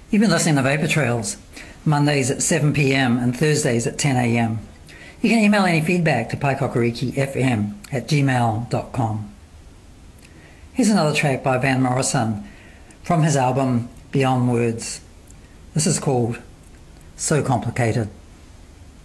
You've been listening to Vapor Trails, Mondays at 7 p.m. and Thursdays at 10 a.m. You can email any feedback to paikokarikifm@gmail.com. Here's another track by Van Morrison from his album Beyond Words. This is called So Complicated.